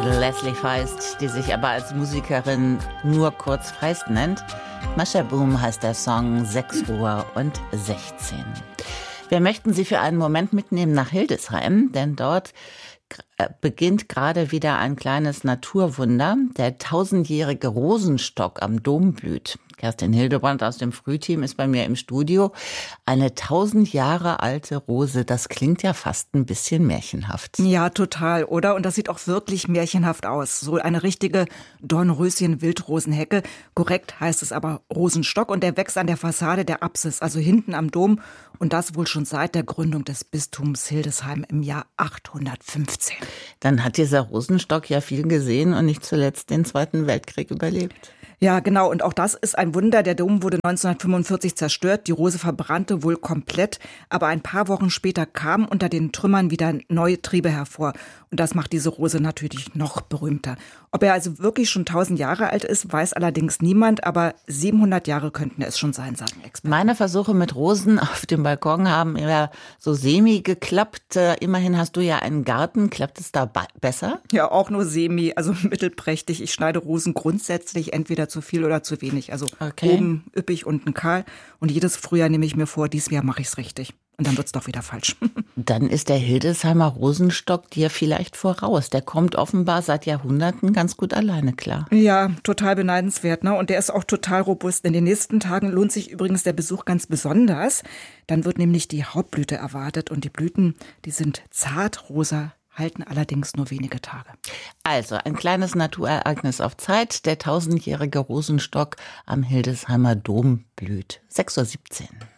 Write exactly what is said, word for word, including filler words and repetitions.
Leslie Feist, die sich aber als Musikerin nur kurz Feist nennt. Mascha Boom heißt der Song, sechs Uhr und sechzehn. Wir möchten Sie für einen Moment mitnehmen nach Hildesheim, denn dort beginnt gerade wieder ein kleines Naturwunder. Der tausendjährige Rosenstock am Dom blüht. Kerstin Hildebrand aus dem Frühteam ist bei mir im Studio. Eine tausend Jahre alte Rose, das klingt ja fast ein bisschen märchenhaft. Ja, total, oder? Und das sieht auch wirklich märchenhaft aus. So eine richtige Dornröschen-Wildrosenhecke. Korrekt heißt es aber Rosenstock. Und der wächst an der Fassade der Apsis, also hinten am Dom. Und das wohl schon seit der Gründung des Bistums Hildesheim im Jahr achthundertfünfzehn. Dann hat dieser Rosenstock ja viel gesehen und nicht zuletzt den Zweiten Weltkrieg überlebt. Ja, genau. Und auch das ist ein Wunder. Der Dom wurde neunzehnhundertfünfundvierzig zerstört. Die Rose verbrannte wohl komplett. Aber ein paar Wochen später kamen unter den Trümmern wieder neue Triebe hervor. Und das macht diese Rose natürlich noch berühmter. Ob er also wirklich schon tausend Jahre alt ist, weiß allerdings niemand. Aber siebenhundert Jahre könnten es schon sein, sagen Experten. Meine Versuche mit Rosen auf dem Balkon haben ja so semi geklappt. Immerhin hast du ja einen Garten. Klappt es da besser? Ja, auch nur semi, also mittelprächtig. Ich schneide Rosen grundsätzlich entweder zu viel oder zu wenig. Also okay. Oben üppig, unten kahl. Und jedes Frühjahr nehme ich mir vor, dieses Jahr mache ich es richtig. Und dann wird's doch wieder falsch. Dann ist der Hildesheimer Rosenstock dir vielleicht voraus. Der kommt offenbar seit Jahrhunderten ganz gut alleine klar. Ja, total beneidenswert, ne? Und der ist auch total robust. In den nächsten Tagen lohnt sich übrigens der Besuch ganz besonders. Dann wird nämlich die Hauptblüte erwartet. Und die Blüten, die sind zartrosa, halten allerdings nur wenige Tage. Also ein kleines Naturereignis auf Zeit. Der tausendjährige Rosenstock am Hildesheimer Dom blüht. sechs Uhr siebzehn.